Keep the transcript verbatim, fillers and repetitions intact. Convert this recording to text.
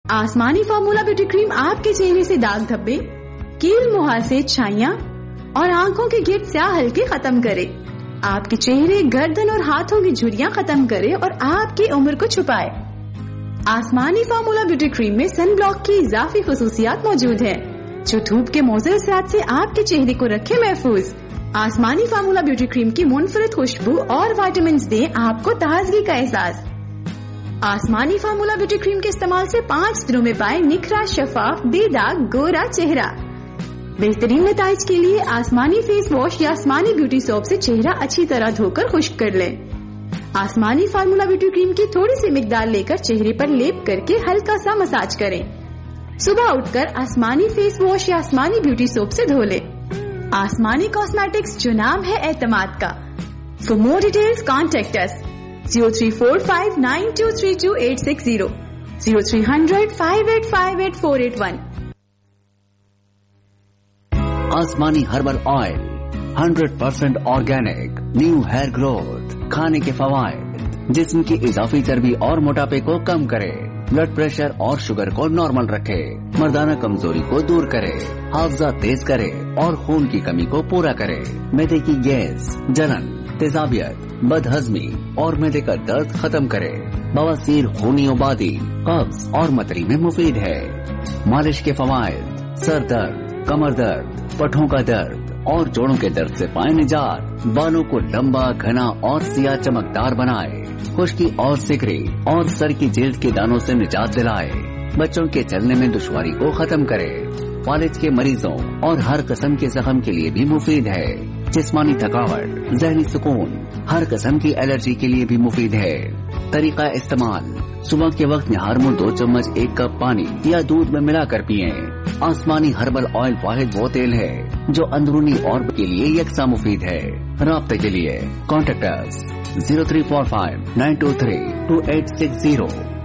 आसमानी formula beauty cream आपके चेहरे से दाग धब्बे, कील मुहासे, छाइयां और आंखों के गिर्द स्याह हल्के खत्म करे, आपके चेहरे, गर्दन और हाथों की झुर्रियां खत्म करे और आपकी उम्र को छुपाए। आसमानी फार्मूला ब्यूटी क्रीम में सन ब्लॉक की इजाफी खुसूसियात मौजूद है जो धूप के मुज़िल असरात से आपके चेहरे को रखे महफूज। आसमानी फार्मूला ब्यूटी क्रीम की मुनफरद खुशबू और विटामिन दे आपको ताजगी का एहसास। आसमानी फार्मूला ब्यूटी क्रीम के इस्तेमाल से पाँच दिनों में पाए निखरा, शफाफ, बेदाग, गोरा चेहरा। बेहतरीन नताइज के लिए आसमानी फेस वॉश या आसमानी ब्यूटी सोप से चेहरा अच्छी तरह धोकर खुश्क कर लें। आसमानी फार्मूला ब्यूटी क्रीम की थोड़ी सी मिकदार लेकर चेहरे पर लेप करके हल्का सा मसाज करें। सुबह उठकर आसमानी फेस वॉश या आसमानी ब्यूटी सोप से धो लें। आसमानी कॉस्मेटिक्स, जो नाम है एतमाद का। For more details contact us zero three four five nine two three two eight six zero, zero three hundred five eight five eight four eight one। आसमानी herbal oil hundred percent organic, new hair growth, खाने के फवायद, जिस्म की इजाफी चर्बी और मोटापे को कम करे, ब्लड प्रेशर और शुगर को नॉर्मल रखे, मर्दाना कमजोरी को दूर करे, हाफजा तेज करे और खून की कमी को पूरा करे, मैदे की गैस, जलन, तेजाबियत, बदहजमी और मैदे का दर्द खत्म करे, बवासीर, खूनी उबादी, कब्ज और मतली में मुफीद है। मालिश के फवायद, सर दर्द, कमर दर्द, पठों का दर्द और जोड़ों के दर्द से पाए निजात, बालों को लंबा, घना और सिया चमकदार बनाए, खुश्की और सिकरी और सर की जिल्द के दानों से निजात दिलाए, बच्चों के चलने में दुश्वारी को खत्म करे, फालिज के मरीजों और हर किस्म के जख्म के लिए भी मुफीद है। जिस्मानी थकावट, जहनी सुकून, हर किस्म की एलर्जी के लिए भी मुफीद है। तरीका इस्तेमाल: सुबह के वक्त निहारमो दो चम्मच एक कप पानी या दूध में मिलाकर पिए। आसमानी हर्बल ऑयल वाहिद वो तेल है जो अंदरूनी ऑर्ब के लिए यकसा मुफीद है। राब्ते के लिए contact us zero three four five nine two three two eight six zero।